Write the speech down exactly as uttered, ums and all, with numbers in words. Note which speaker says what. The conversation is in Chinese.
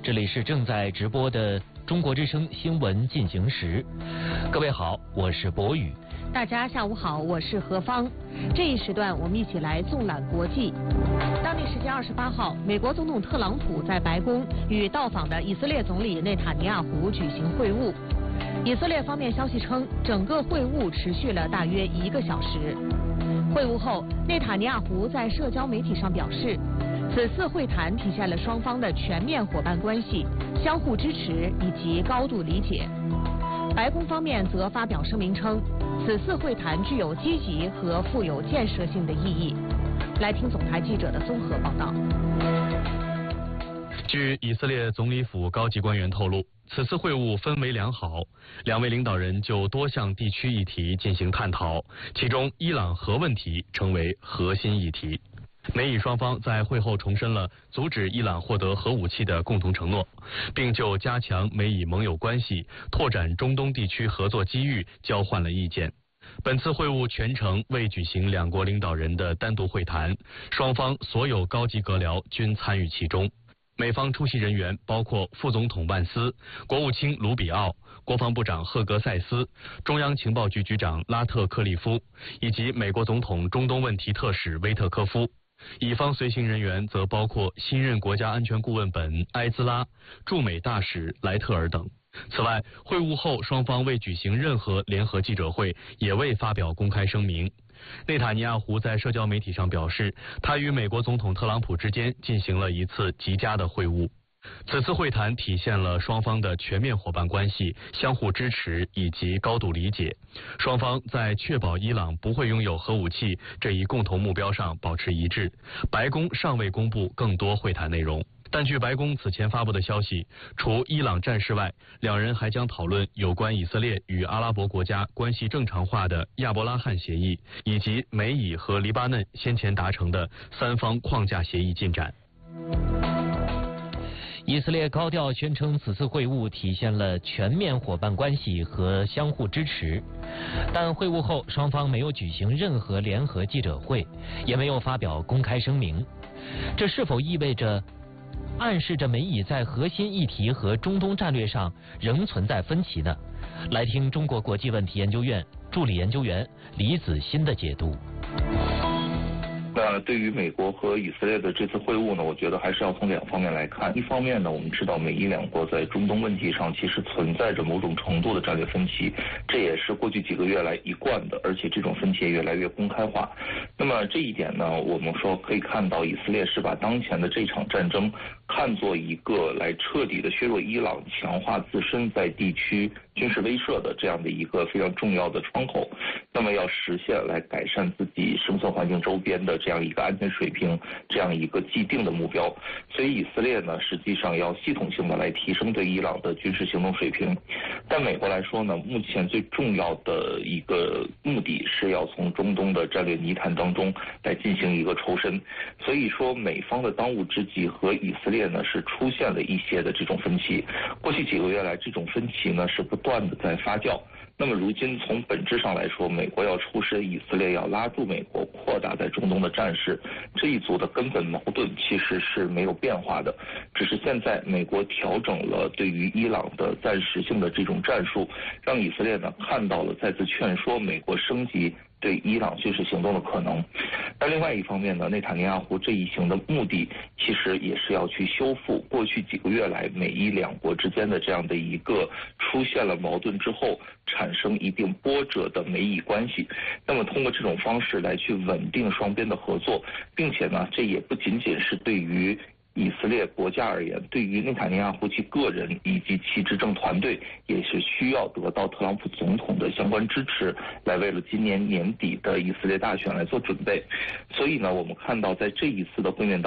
Speaker 1: 这里是正在直播的中国之声新闻进行时。各位好，我是博宇。
Speaker 2: 大家下午好，我是何芳。这一时段我们一起来纵览国际。当地时间二十八号，美国总统特朗普在白宫与到访的以色列总理内塔尼亚胡举行会晤。以色列方面消息称，整个会晤持续了大约一个小时。会晤后，内塔尼亚胡在社交媒体上表示，此次会谈体现了双方的全面伙伴关系、相互支持以及高度理解。白宫方面则发表声明称，此次会谈具有积极和富有建设性的意义。来听总台记者的综合报道。
Speaker 3: 据以色列总理府高级官员透露，此次会晤氛围良好，两位领导人就多项地区议题进行探讨，其中伊朗核问题成为核心议题。美以双方在会后重申了阻止伊朗获得核武器的共同承诺，并就加强美以盟友关系、拓展中东地区合作机遇交换了意见。本次会晤全程未举行两国领导人的单独会谈，双方所有高级阁僚均参与其中。美方出席人员包括副总统万斯、国务卿卢比奥、国防部长赫格塞斯、中央情报局局长拉特克利夫，以及美国总统中东问题特使威特科夫。以方随行人员则包括新任国家安全顾问本埃兹拉、驻美大使莱特尔等。此外，会晤后双方未举行任何联合记者会，也未发表公开声明。内塔尼亚胡在社交媒体上表示，他与美国总统特朗普之间进行了一次极佳的会晤。此次会谈体现了双方的全面伙伴关系、相互支持以及高度理解。双方在确保伊朗不会拥有核武器这一共同目标上保持一致。白宫尚未公布更多会谈内容，但据白宫此前发布的消息，除伊朗战事外，两人还将讨论有关以色列与阿拉伯国家关系正常化的亚伯拉罕协议，以及美以和黎巴嫩先前达成的三方框架协议进展。
Speaker 1: 以色列高调宣称，此次会晤体现了全面伙伴关系和相互支持，但会晤后双方没有举行任何联合记者会，也没有发表公开声明。这是否意味着暗示着美以在核心议题和中东战略上仍存在分歧呢？来听中国国际问题研究院助理研究员李子欣的解读。
Speaker 4: 那对于美国和以色列的这次会晤呢，我觉得还是要从两方面来看。一方面呢，我们知道美以两国在中东问题上其实存在着某种程度的战略分歧，这也是过去几个月来一贯的，而且这种分歧也越来越公开化。那么这一点呢，我们说可以看到以色列是把当前的这场战争看作一个来彻底的削弱伊朗、强化自身在地区军事威慑的这样的一个非常重要的窗口，那么要实现来改善自己生存环境周边的这样一个安全水平，这样一个既定的目标。所以以色列呢，实际上要系统性的来提升对伊朗的军事行动水平。但美国来说呢，目前最重要的一个目的是要从中东的战略泥潭当中来进行一个抽身。所以说，美方的当务之急和以色列呢是出现了一些的这种分歧。过去几个月来，这种分歧呢是不断的在发酵。那么如今从本质上来说，美国要出身，以色列要拉住美国，扩大在中东的战事，这一组的根本矛盾其实是没有变化的，只是现在美国调整了对于伊朗的暂时性的这种战术，让以色列呢看到了再次劝说美国升级对伊朗军事行动的可能。但另外一方面呢，内塔尼亚胡这一行的目的其实也是要去修复过去几个月来美伊两国之间的这样的一个出现了矛盾之后产生一定波折的美以关系。那么通过这种方式来去稳定双边的合作，并且呢，这也不仅仅是对于以色列国家而言，对于内塔尼亚胡其个人以及其执政团队也是需要得到特朗普总统的相关支持，来为了今年年底的以色列大选来做准备。所以呢，我们看到在这一次的会面当中